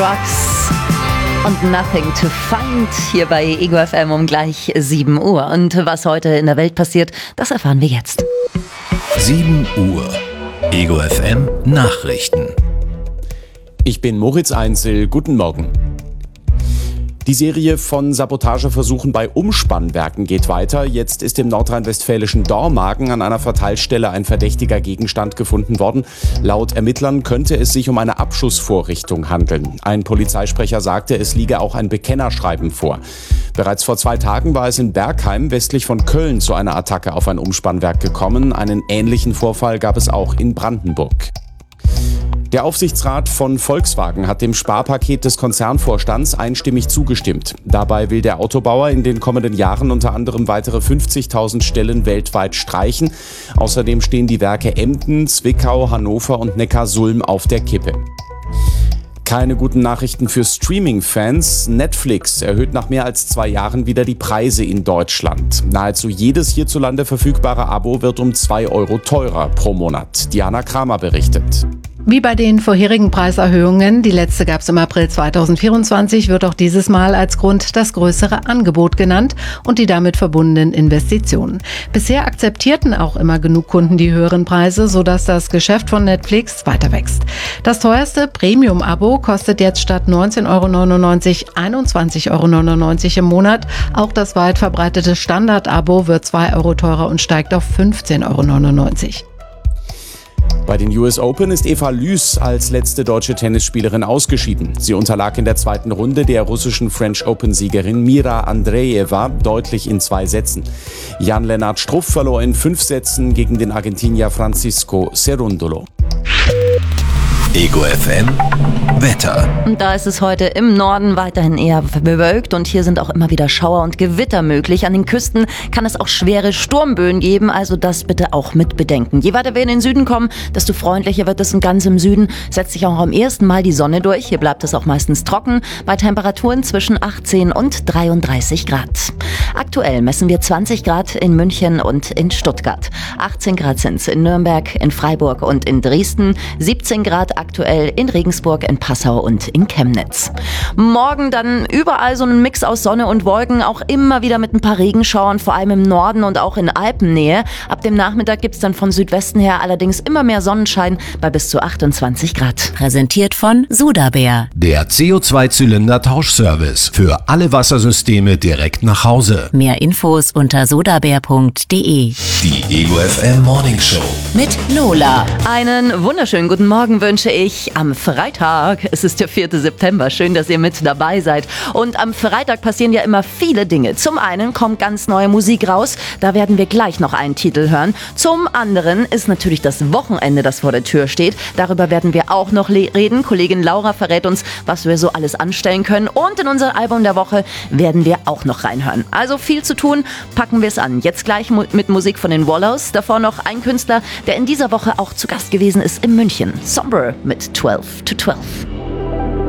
Rocks und Nothing to Find hier bei Ego FM um gleich 7 Uhr. Und was heute in der Welt passiert, das erfahren wir jetzt. 7 Uhr. Ego FM Nachrichten. Ich bin Moritz Einzel. Guten Morgen. Die Serie von Sabotageversuchen bei Umspannwerken geht weiter. Jetzt ist im nordrhein-westfälischen Dormagen an einer Verteilstelle ein verdächtiger Gegenstand gefunden worden. Laut Ermittlern könnte es sich um eine Abschussvorrichtung handeln. Ein Polizeisprecher sagte, es liege auch ein Bekennerschreiben vor. Bereits vor 2 Tagen war es in Bergheim westlich von Köln zu einer Attacke auf ein Umspannwerk gekommen. Einen ähnlichen Vorfall gab es auch in Brandenburg. Der Aufsichtsrat von Volkswagen hat dem Sparpaket des Konzernvorstands einstimmig zugestimmt. Dabei will der Autobauer in den kommenden Jahren unter anderem weitere 50.000 Stellen weltweit streichen. Außerdem stehen die Werke Emden, Zwickau, Hannover und Neckarsulm auf der Kippe. Keine guten Nachrichten für Streaming-Fans. Netflix erhöht nach mehr als 2 Jahren wieder die Preise in Deutschland. Nahezu jedes hierzulande verfügbare Abo wird um 2 Euro teurer pro Monat. Diana Kramer berichtet. Wie bei den vorherigen Preiserhöhungen, die letzte gab es im April 2024, wird auch dieses Mal als Grund das größere Angebot genannt und die damit verbundenen Investitionen. Bisher akzeptierten auch immer genug Kunden die höheren Preise, sodass das Geschäft von Netflix weiter wächst. Das teuerste Premium-Abo kostet jetzt statt 19,99 € 21,99 € im Monat. Auch das weit verbreitete Standard-Abo wird 2 Euro teurer und steigt auf 15,99 €. Bei den US Open ist Eva Lüß als letzte deutsche Tennisspielerin ausgeschieden. Sie unterlag in der 2. Runde der russischen French Open-Siegerin Mira Andreeva deutlich in 2 Sätzen. Jan-Lennart Struff verlor in 5 Sätzen gegen den Argentinier Francisco Cerundolo. Ego FM Wetter. Und da ist es heute im Norden weiterhin eher bewölkt und hier sind auch immer wieder Schauer und Gewitter möglich. An den Küsten kann es auch schwere Sturmböen geben, also das bitte auch mit bedenken. Je weiter wir in den Süden kommen, desto freundlicher wird es, und ganz im Süden setzt sich auch am ersten Mal die Sonne durch. Hier bleibt es auch meistens trocken, bei Temperaturen zwischen 18 und 33 Grad. Aktuell messen wir 20 Grad in München und in Stuttgart. 18 Grad sind es in Nürnberg, in Freiburg und in Dresden. 17 Grad aktuell in Regensburg, in Passau und in Chemnitz. Morgen dann überall so ein Mix aus Sonne und Wolken, auch immer wieder mit ein paar Regenschauern, vor allem im Norden und auch in Alpennähe. Ab dem Nachmittag gibt es dann von Südwesten her allerdings immer mehr Sonnenschein bei bis zu 28 Grad. Präsentiert von Sudabär. Der CO2-Zylinder-Tauschservice für alle Wassersysteme direkt nach Hause. Mehr Infos unter sudabär.de. Die Ego FM Morning Show Mit Lola. Einen wunderschönen guten Morgen wünsche ich am Freitag. Es ist der 4. September. Schön, dass ihr mit dabei seid. Und am Freitag passieren ja immer viele Dinge. Zum einen kommt ganz neue Musik raus. Da werden wir gleich noch einen Titel hören. Zum anderen ist natürlich das Wochenende, das vor der Tür steht. Darüber werden wir auch noch reden. Kollegin Laura verrät uns, was wir so alles anstellen können. Und in unser Album der Woche werden wir auch noch reinhören. Also viel zu tun. Packen wir es an. Jetzt gleich mit Musik von den Wallows. Davor noch ein Künstler, der in dieser Woche auch zu Gast gewesen ist in München. Somber mit 12 to 12.